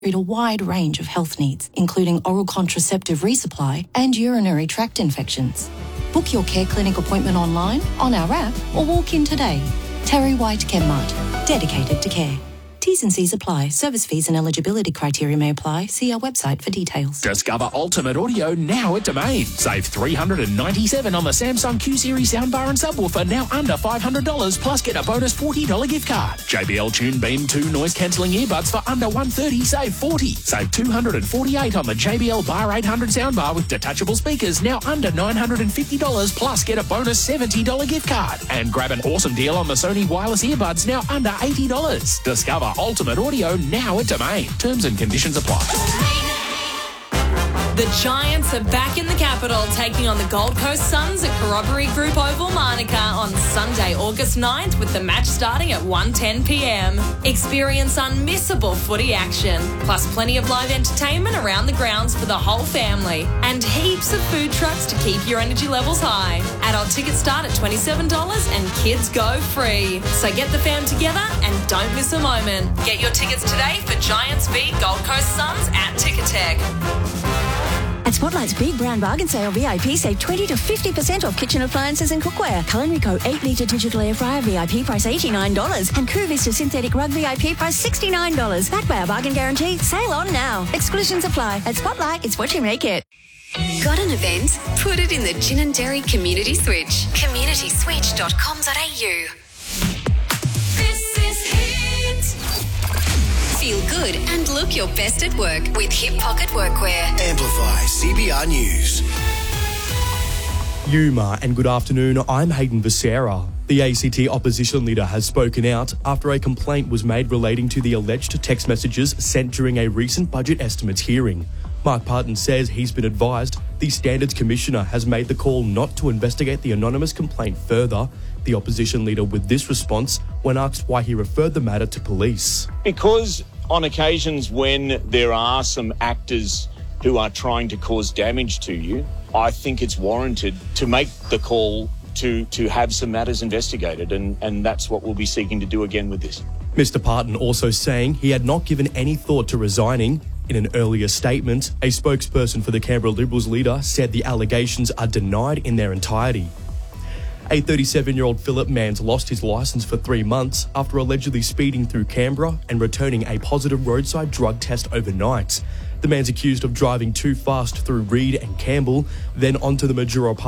treat a wide range of health needs, including oral contraceptive resupply and urinary tract infections. Book your Care Clinic appointment online, on our app, or walk in today. Terry White CareMart, dedicated to care. T's and C's apply. Service fees and eligibility criteria may apply. See our website for details. Discover Ultimate Audio now at Domain. Save $397 on the Samsung Q-Series soundbar and subwoofer, now under $500, plus get a bonus $40 gift card. JBL Tune Beam 2 noise-cancelling earbuds for under $130, save $40. Save $248 on the JBL Bar 800 soundbar with detachable speakers, now under $950, plus get a bonus $70 gift card. And grab an awesome deal on the Sony wireless earbuds, now under $80. Discover Ultimate Audio now at Domain. Terms and conditions apply. The Giants are back in the capital, taking on the Gold Coast Suns at Corroboree Group Oval, Manuka on Sunday, August 9th, with the match starting at 1:10 p.m. Experience unmissable footy action, plus plenty of live entertainment around the grounds for the whole family, and heaps of food trucks to keep your energy levels high. Adult tickets start at $27 and kids go free. So get the fam together and don't miss a moment. Get your tickets today for Giants v Gold Coast Suns at Ticketek. At Spotlight's Big Brown Bargain Sale, VIP save 20 to 50% off kitchen appliances and cookware. Culinary Co. 8-litre digital air fryer VIP price $89 and Crew Vista synthetic rug VIP price $69. Backed by our bargain guarantee. Sale on now. Exclusions apply. At Spotlight, it's what you make it. Got an event? Put it in the Gin and Dairy Community Switch. communityswitch.com.au. This is Hit. Feel good and look your best at work with Hip Pocket Workwear. Amplify CBR News. Yuma, and good afternoon. I'm Hayden Becerra. The ACT opposition leader has spoken out after a complaint was made relating to the alleged text messages sent during a recent budget estimates hearing. Mark Parton says he's been advised the Standards Commissioner has made the call not to investigate the anonymous complaint further. The opposition leader with this response when asked why he referred the matter to police. Because on occasions when there are some actors who are trying to cause damage to you, I think it's warranted to make the call to have some matters investigated, and that's what we'll be seeking to do again with this. Mr. Parton also saying he had not given any thought to resigning. In an earlier statement, a spokesperson for the Canberra Liberals leader said the allegations are denied in their entirety. A 37-year-old Phillip Manns lost his licence for 3 months after allegedly speeding through Canberra and returning a positive roadside drug test overnight. The man's accused of driving too fast through Reed and Campbell, then onto the Majuro Park